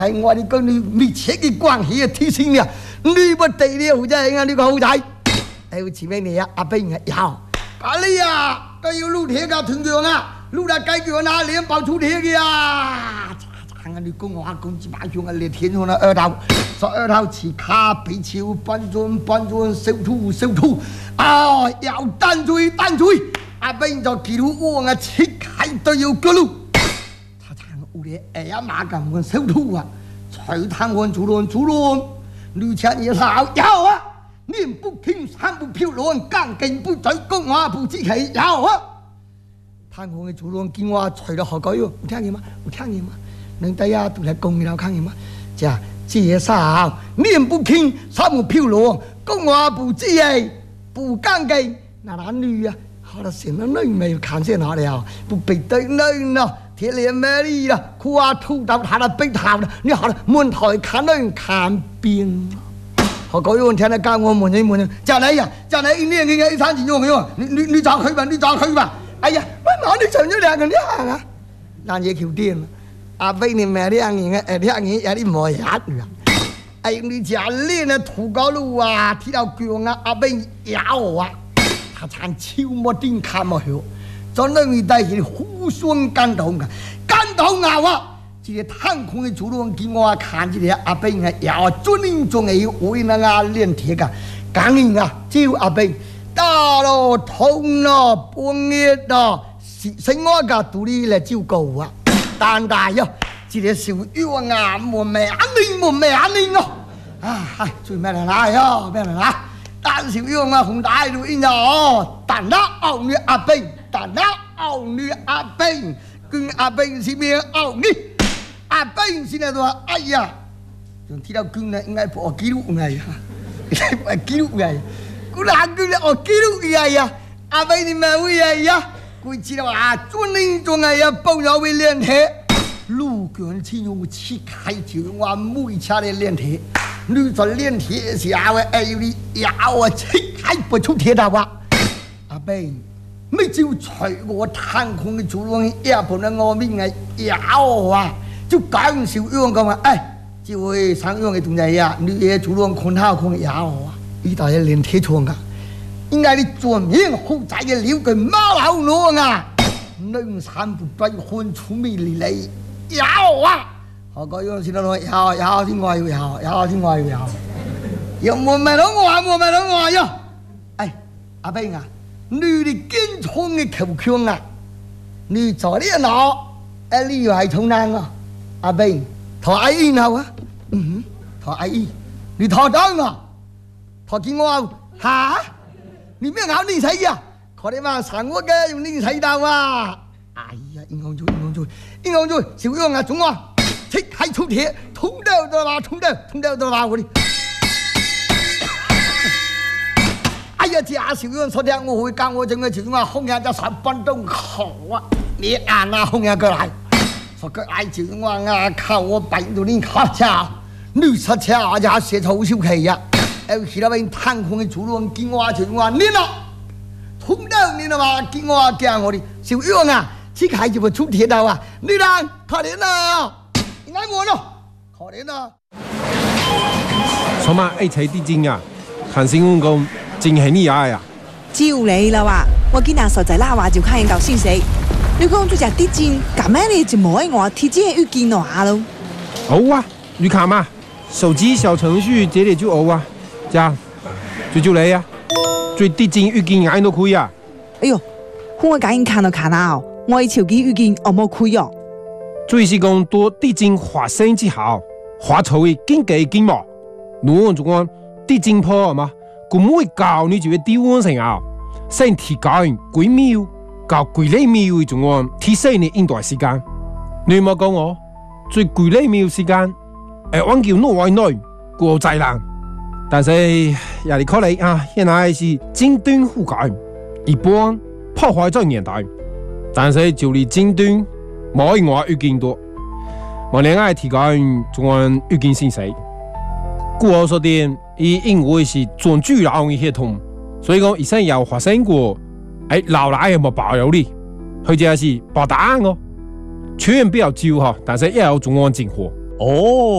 係我哋講你密切嘅關係嘅提醒啊！你不對了，好仔啊！你個好仔，有前面你啊，阿兵啊，有，阿你啊，都要擼鐵㗎團長啊，擼嚟解決那兩爆出鐵嘅啊！你講我講幾把槍啊，你天上的二頭，說二頭持卡比丘搬磚收土，啊，要單追，阿兵就記住我啊，切開都要個路。有的哎呀马干我收土啊，吹炭我主乱，女前也好有啊，面不平三不漂亮，干劲不在公话不知其有啊。炭我的主乱见我吹得好高哟，有聽見嗎？能大家都來講你老看見嗎？這介紹面不平三不漂亮，公話不知其不干勁，那男女啊，好了成了女沒有看見哪了，不被對女了。鐵臉美麗啦，苦啊吐到他的背頭啦，你好了門台看人看病，好高有人聽得教我門人，就嚟呀，一年嘅3錢用嘅，你找佢吧，哎呀，我哪裏成咗兩個兩啊？難嘢橋癲啦，阿飛你買兩年嘅，2年有啲冇人啊，哎你家練啊土高路啊，踢到腳啊，阿飛咬啊，他慘超冇點看冇曉。在那里帶起互相感動啊！這個探空的主動給我看這個阿兵啊，要尊敬中嘅為那個練鐵噶，講人啊，招阿兵打咯、痛咯、半夜咯，生活噶獨立來照顧啊！但係喲，這個小妖啊，冇咩安寧咯，啊，最咩嚟啦喲，咩嚟啦？但小妖啊，紅大路應哦，但那後女阿兵。但那後女阿兵，跟阿兵是咩後女？阿兵是那話，哎呀，仲睇到佢呢，應該破紀錄嘅呀，破紀錄嘅，佢嗱佢咧破紀錄嘅呀，阿兵你咪會呀，佢知道啊，專門做嘅呀，幫我會練鐵，路卷只用切開就話每車嚟練鐵，你在練鐵時候哎你要啊切開不出鐵道啊，阿兵。沒就隨我探空的主人也不能我命嘅有啊，就講小樣講話，哎，就會上樣嘅東西呀，你也主人看他看有啊，呢度係練鐵廠噶，應該你專門好仔嘅料佢馬流羅啊，能山不對看出面嚟有啊，我講樣先得咯，有先我有先我有冇咪咯我呀，哎，阿兵啊。你的健康嘅口腔啊，你做呢個腦，你又係重難啊，阿兵，頭阿姨後啊，頭阿姨，你頭當啊，頭見我嚇，你咩咬你死啊？佢哋話神我嘅用你死到啊，哎呀，英雄做，小樣啊，總話，即係出鐵，衝到就話我哋。哎呀，這小樣昨天我會教我整個小樣紅人就3分鐘好啊！你按啊紅人過來，說個愛小樣啊，靠我擺到你卡車，你塞車啊就寫臭小氣呀！其他邊探空嘅主人見我小樣你啦，衝到你啦嘛，見我驚我哋小樣啊，即係就會出鐵道啊！你啦，可憐啊，應該我咯，可憐啊！ 什麼愛財地精啊？看新聞講。真係你呀！ 照你啦話，我見人實在啦話就看人搞消息。你講做隻啲錢，咁樣你就冇喺我貼紙要見到下咯。 好啊，你看嘛，手機小程序這裡就有啊，這樣就你啊，最啲錢要見眼都開啊。 哎呦，我趕緊看到看啊，我手機要見我冇開哦。 最是講多啲錢發生之後，發出去經紀經貿，我仲講啲錢破嘛。咁會教你就會丟完成啊，先提高幾秒，教幾厘秒仲按提升你應對時間。你冇講我最幾厘秒時間，我叫我外內過濟難，但是也係可能啊，現在是尖端覆蓋，一般破壞在年代，但是就你尖端冇我要見多，我另外提高仲按要見先死。故我說的。因為是全主流嘅系統，所以講以前有發生過，老奶有冇保佑你？佢就係保答案哦，全不要招嚇，但是也有總安正貨。 哦。